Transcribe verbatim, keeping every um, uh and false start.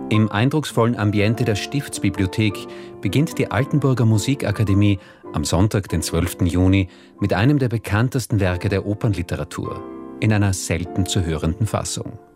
Im eindrucksvollen Ambiente der Stiftsbibliothek beginnt die Altenburger Musikakademie am Sonntag, den zwölften Juni, mit einem der bekanntesten Werke der Opernliteratur in einer selten zu hörenden Fassung.